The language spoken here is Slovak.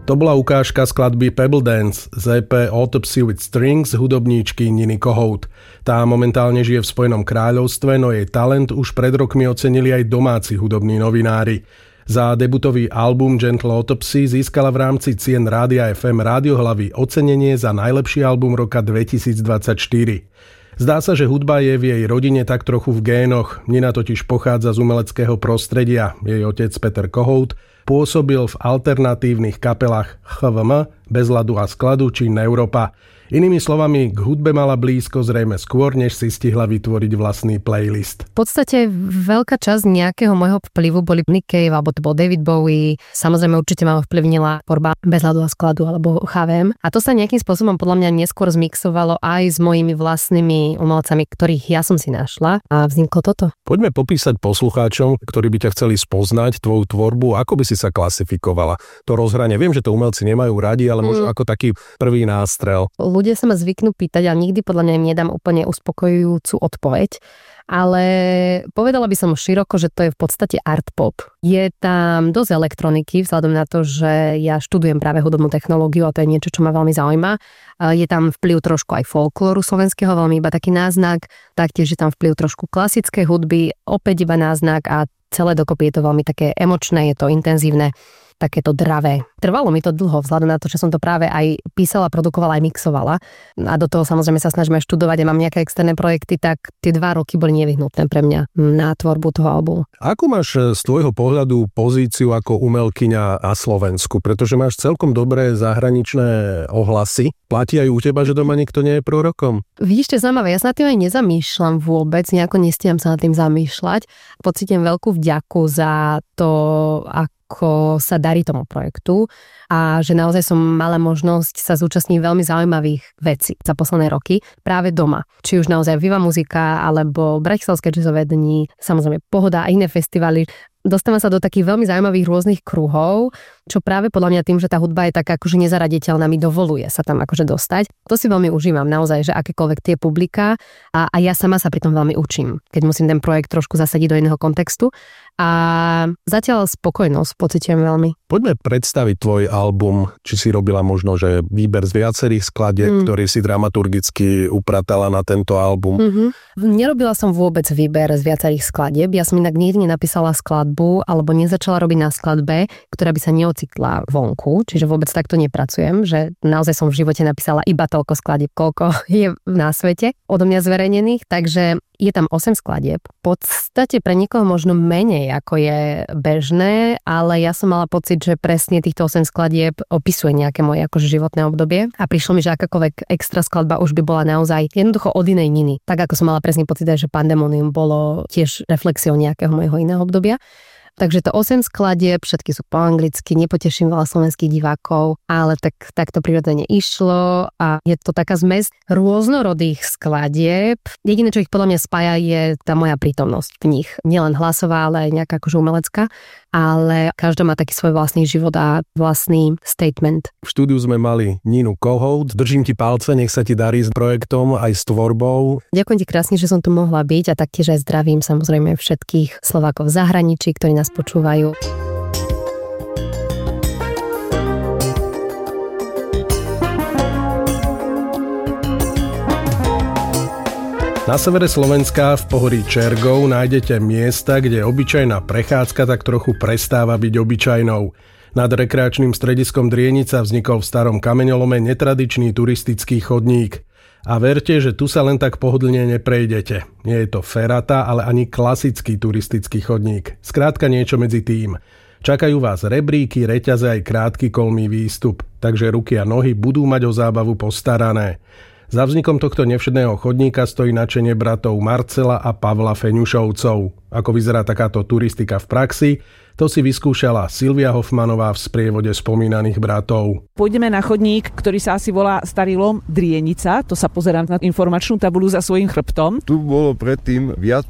To bola ukážka skladby Pebble Dance z EP Autopsy with Strings hudobníčky Niny Kohout. Tá momentálne žije v Spojenom kráľovstve, no jej talent už pred rokmi ocenili aj domáci hudobní novinári. Za debutový album Gentle Autopsy získala v rámci cien Rádia FM Rádiohlavy ocenenie za najlepší album roka 2024. Zdá sa, že hudba je v jej rodine tak trochu v génoch. Nina totiž pochádza z umeleckého prostredia. Jej otec Peter Kohout pôsobil v alternatívnych kapelách HVM, Bez ľadu a skladu či Neuropa. Inými slovami, k hudbe mala blízko zrejme skôr, než si stihla vytvoriť vlastný playlist. V podstate veľká časť nejakého môjho vplyvu boli Nick Cave, alebo to bol David Bowie. Samozrejme určite ma ovplyvnila tvorba Bez ľadu a skladu, alebo HVM. A to sa nejakým spôsobom podľa mňa neskôr zmixovalo aj s mojimi vlastnými umelcami, ktorých ja som si našla. A vzniklo toto. Poďme popísať poslucháčom, ktorí by ťa chceli spoznať, tvoju tvorbu, ako by si sa klasifikovala. To rozhranie, viem, že to umelci nemajú radi, ale možno ako taký prvý nástrel. Ľudia sa ma zvyknú pýtať a nikdy podľa mňa im nedám úplne uspokojujúcu odpoveď, ale povedala by som široko, že to je v podstate art pop. Je tam dosť elektroniky vzhľadom na to, že ja študujem práve hudobnú technológiu a to je niečo, čo ma veľmi zaujíma. Je tam vplyv trošku aj folklóru slovenského, veľmi iba taký náznak, taktiež je tam vplyv trošku klasickej hudby, opäť iba náznak a celé dokopy je to veľmi také emočné, je to intenzívne, takéto dravé. Trvalo mi to dlho, vzhľadom na to, že som to práve aj písala, produkovala, aj mixovala. A do toho samozrejme sa snažíme študovať a mám nejaké externé projekty, tak tie 2 roky boli nevyhnutné pre mňa na tvorbu toho albumu. Ako máš z tvojho pohľadu pozíciu ako umelkyňa na Slovensku? Pretože máš celkom dobré zahraničné ohlasy. Platí aj u teba, že doma nikto nie je prorokom? Vidíš, to je zaujímavé. Ja sa nad tým aj nezamýšľam vôbec, nejako nestíham sa nad tým zamýšľať. Pocítim veľkú vďaku za to, ako sa darí tomu projektu a že naozaj som mala možnosť sa zúčastniť veľmi zaujímavých vecí za posledné roky práve doma. Či už naozaj Viva Muzika alebo Bratislavské jazzové dni, samozrejme Pohoda a iné festivaly. Dostávam sa do takých veľmi zaujímavých rôznych kruhov, čo práve podľa mňa tým, že tá hudba je taká akože nezaraditeľná, mi dovoluje sa tam akože dostať. To si veľmi užívam naozaj, že akékoľvek tie publiká a ja sama sa pri tom veľmi učím, keď musím ten projekt trošku zasadiť do iného kontextu. A zatiaľ spokojnosť pociťujem veľmi. Poďme predstaviť tvoj album, či si robila možno, že výber z viacerých skladieb, ktorý si dramaturgicky upratala na tento album. Nerobila som vôbec výber z viacerých skladieb. Ja som inak nikdy nenapísala skladbu alebo nezačala robiť na skladbe, ktorá by sa neocitla vonku, čiže vôbec takto nepracujem, že naozaj som v živote napísala iba toľko skladieb, koľko je na svete odo mňa zverejnených, takže je tam 8 skladieb. V podstate pre niekoho možno menej, ako je bežné, ale ja som mala pocit, že presne týchto 8 skladieb opisuje nejaké moje akože životné obdobie a prišlo mi, že akákoľvek extra skladba už by bola naozaj jednoducho od inej Niny. Tak ako som mala presne pocit, že Pandemonium bolo tiež reflexiou nejakého mojho iného obdobia. Takže to 8 skladieb, všetky sú po anglicky, nepoteším veľa slovenských divákov, ale tak to prirodzene išlo a je to taká zmes rôznorodých skladieb. Jediné, čo ich podľa mňa spája, je tá moja prítomnosť v nich. Nielen hlasová, ale aj nejaká akože umelecká, ale každá má taký svoj vlastný život a vlastný statement. V štúdiu sme mali Ninu Kohout. Držím ti palce, nech sa ti darí s projektom aj s tvorbou. Ďakujem ti krásne, že som tu mohla byť a taktiež aj zdravím samozrejme všetkých Slovákov v zahraničí, ktorí nás počúvajú. Na severe Slovenska v pohorí Čergov nájdete miesta, kde obyčajná prechádzka tak trochu prestáva byť obyčajnou. Nad rekreačným strediskom Drienica vznikol v starom kameňolome netradičný turistický chodník. A verte, že tu sa len tak pohodlne neprejdete. Nie je to ferata, ale ani klasický turistický chodník. Skrátka niečo medzi tým. Čakajú vás rebríky, reťaze aj krátky kolmý výstup, takže ruky a nohy budú mať o zábavu postarané. Za vznikom tohto nevšedného chodníka stojí nadšenie bratov Marcela a Pavla Feňušovcov. Ako vyzerá takáto turistika v praxi, to si vyskúšala Silvia Hoffmanová v sprievode spomínaných bratov. Pôjdeme na chodník, ktorý sa asi volá Starý lom Drienica. To sa pozerám na informačnú tabuľu za svojím chrbtom. Tu bolo predtým viac